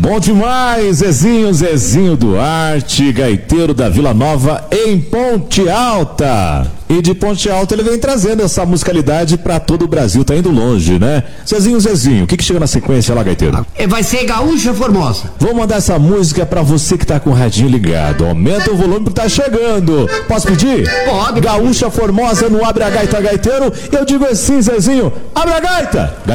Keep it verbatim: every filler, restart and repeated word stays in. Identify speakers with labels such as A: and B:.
A: Bom demais, Zezinho, Zezinho Duarte, gaiteiro da Vila Nova em Ponte Alta. E de Ponte Alta ele vem trazendo essa musicalidade pra todo o Brasil, tá indo longe, né? Zezinho, Zezinho, o que que chega na sequência lá, gaiteiro?
B: Vai ser Gaúcha Formosa.
A: Vou mandar essa música pra você que tá com o radinho ligado. Aumenta o volume porque tá chegando. Posso pedir?
B: Pode.
A: Gaúcha Formosa no Abre a Gaita, gaiteiro. Eu digo assim, Zezinho, abre a gaita!